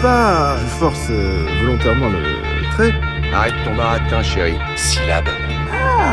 pas. Je force volontairement le trait. Arrête ton baratin, chérie. Syllabe.